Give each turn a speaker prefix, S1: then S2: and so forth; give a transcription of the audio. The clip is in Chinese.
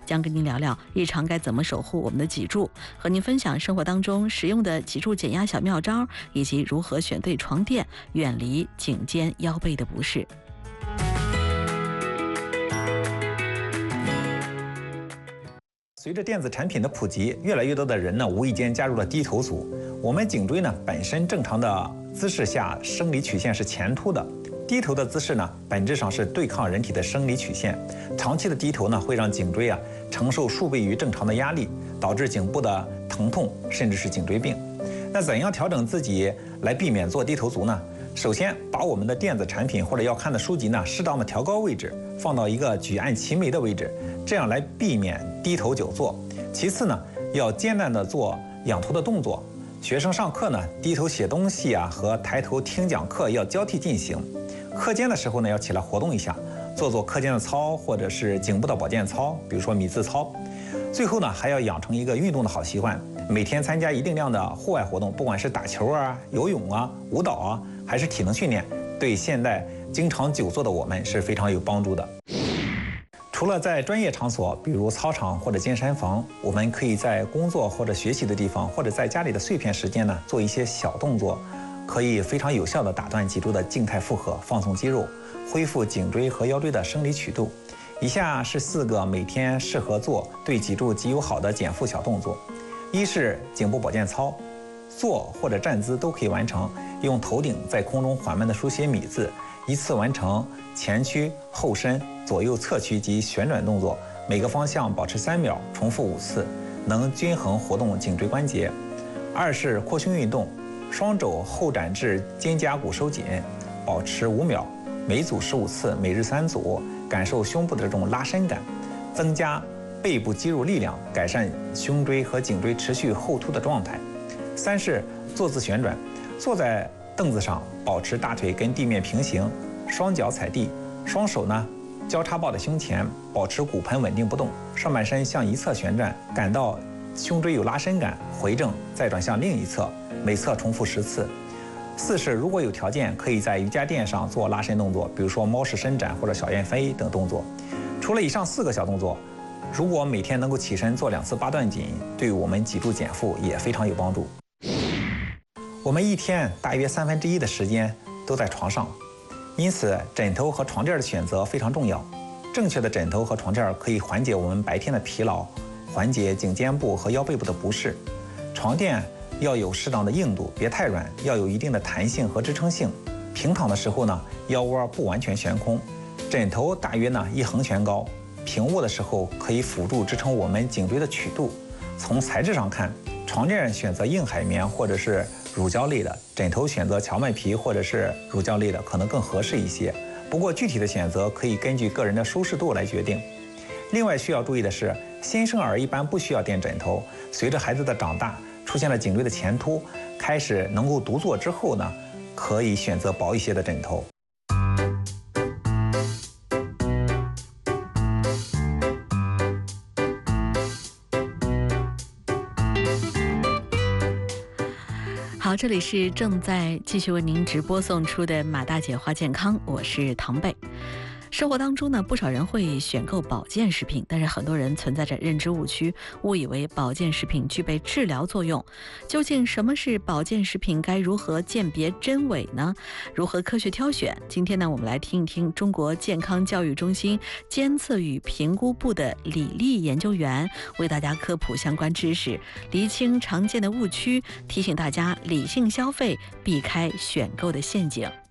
S1: 将跟您聊聊日常该怎么守护我们的脊柱，和您分享生活当中实用的脊柱减压小妙招，以及如何选对床垫，远离颈肩腰背的不适。
S2: 随着电子产品的普及，越来越多的人呢，无意间加入了低头族。我们颈椎呢，本身正常的姿势下，生理曲线是前凸的。低头的姿势呢，本质上是对抗人体的生理曲线。长期的低头呢，会让颈椎承受数倍于正常的压力，导致颈部的疼痛，甚至是颈椎病。那怎样调整自己来避免做低头族呢？首先，把我们的电子产品或者要看的书籍呢，适当的调高位置，放到一个举案齐眉的位置，这样来避免低头久坐。其次呢，要艰难的做仰头的动作。学生上课呢，低头写东西和抬头听讲课要交替进行。课间的时候呢，要起来活动一下，做课间的操，或者是颈部的保健操，比如说米字操。最后呢，还要养成一个运动的好习惯，每天参加一定量的户外活动，不管是打球游泳舞蹈还是体能训练，对现在经常久坐的我们是非常有帮助的。除了在专业场所，比如操场或者健身房，我们可以在工作或者学习的地方，或者在家里的碎片时间呢，做一些小动作，可以非常有效地打断脊柱的静态负荷，放松肌肉，恢复颈椎和腰椎的生理曲度。以下是4个每天适合做、对脊柱极友好的减负小动作。一是颈部保健操，坐或者站姿都可以完成，用头顶在空中缓慢地书写米字，依次完成前屈、后伸、左右侧屈及旋转动作，每个方向保持3秒，重复5次，能均衡活动颈椎关节。二是扩胸运动，双肘后展至肩胛骨收紧，保持5秒，每组15次，每日3组，感受胸部的这种拉伸感，增加背部肌肉力量，改善胸椎和颈椎持续后凸的状态。三是坐姿旋转，坐在凳子上，保持大腿跟地面平行，双脚踩地，双手呢交叉抱在胸前，保持骨盆稳定不动，上半身向一侧旋转，感到胸椎有拉伸感，回正，再转向另一侧，每侧重复10次。四是如果有条件，可以在瑜伽垫上做拉伸动作，比如说猫式伸展或者小燕飞等动作。除了以上4个小动作，如果每天能够起身做2次8段锦，对我们脊柱减负也非常有帮助。我们一天大约1/3的时间都在床上，因此枕头和床垫的选择非常重要。正确的枕头和床垫可以缓解我们白天的疲劳，缓解颈肩部和腰背部的不适。床垫要有适当的硬度，别太软，要有一定的弹性和支撑性。平躺的时候呢，腰窝不完全悬空，枕头大约一横悬高。平卧的时候可以辅助支撑我们颈椎的曲度。从材质上看，床垫选择硬海绵或者是乳胶类的，枕头选择荞麦皮或者是乳胶类的，可能更合适一些。不过具体的选择可以根据个人的舒适度来决定。另外需要注意的是，新生儿一般不需要垫枕头，随着孩子的长大，出现了颈椎的前凸，开始能够独坐之后呢，可以选择薄一些的枕头。
S1: 好，这里是正在继续为您直播送出的马大姐话健康，我是唐贝。生活当中呢，不少人会选购保健食品，但是很多人存在着认知误区，误以为保健食品具备治疗作用。究竟什么是保健食品？该如何鉴别真伪呢？如何科学挑选？今天呢，我们来听一听中国健康教育中心监测与评估部的李丽研究员为大家科普相关知识，厘清常见的误区，提醒大家理性消费，避开选购的陷阱。